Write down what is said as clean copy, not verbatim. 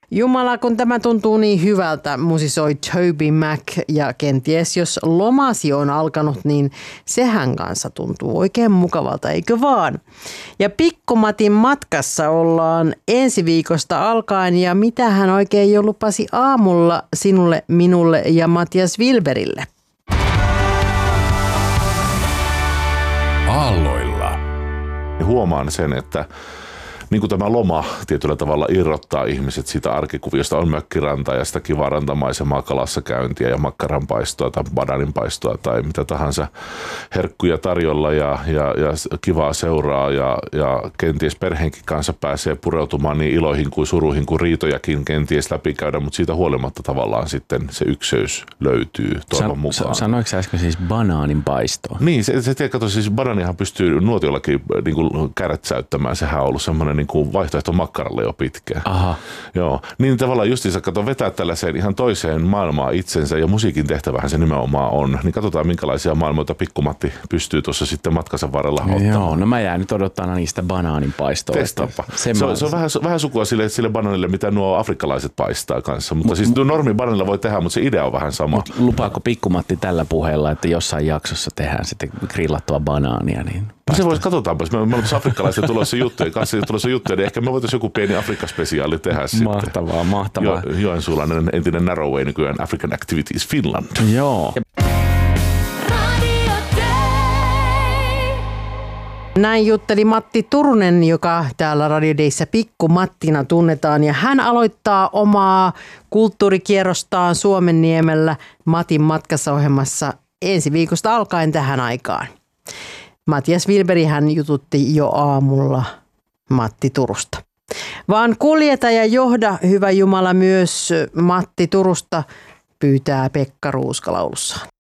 Jumala, kun tämä tuntuu niin hyvältä, musisoi Toby Mac, ja kenties jos lomasi on alkanut, niin sehän kanssa tuntuu oikein mukavalta, eikö vaan? Ja Pikku-Matin matkassa ollaan ensi viikosta alkaen, ja mitä hän oikein jo lupasi aamulla sinulle, minulle ja Matias Wilberille? Aalloilla. Huomaan sen, että niin kuin tämä loma tietyllä tavalla irrottaa ihmiset siitä arkikuviosta, on mökkiranta ja sitä kivaa rantamaisemaa, kalassa käyntiä ja makkaranpaistoa tai bananinpaistoa tai mitä tahansa herkkuja tarjolla ja kivaa seuraa ja kenties perheenkin kanssa pääsee pureutumaan niin iloihin kuin suruihin kuin riitojakin kenties läpikäydä, mutta siitä huolimatta tavallaan sitten se ykseys löytyy toivon mukaan. Sanoiko sä äsken siis bananinpaistoa? Niin, se kato, siis bananihan pystyy nuotiollakin niin kuin kärtsäyttämään, sehän on ollut semmoinen niin kuin vaihtoehto makkaralle jo pitkään. Aha. Joo. Niin tavallaan justiinsa kato vetää tällaiseen ihan toiseen maailmaan itsensä ja musiikin tehtävähän se nimenomaan on. Niin katsotaan minkälaisia maailmoita Pikku-Matti pystyy tuossa sitten matkansa varrella ottamaan. Joo, no mä jään nyt odottaa niistä banaaninpaistoista. Testaappa. Se on vähän sukua sille banaanille, mitä nuo afrikkalaiset paistaa kanssa. Mutta siis normi banaanilla voi tehdä, mutta se idea on vähän sama. Lupaako Pikku-Matti tällä puheella, että jossain jaksossa tehdään sitten grillattua banaania, niin se voisi, katsotaanpa. Me ollaan tuossa afrikkalaisten tulossa juttuja, niin ehkä me voitaisiin joku pieni Afrikka-spesiaali tehdä mahtavaa, sitten. Mahtavaa. Joensuulainen entinen Narrowway, nykyään African Activities Finland. Joo. Näin jutteli Matti Turunen, joka täällä Radio Dayssä Pikku-Mattina tunnetaan, ja hän aloittaa omaa kulttuurikierrostaan Suomenniemellä Matin matkassa -ohjelmassa ensi viikosta alkaen tähän aikaan. Matias Wilberi hän jututti jo aamulla Matti Turusta. Vaan kuljeta ja johda, hyvä Jumala, myös Matti Turusta, pyytää Pekka Ruuska laulussaan.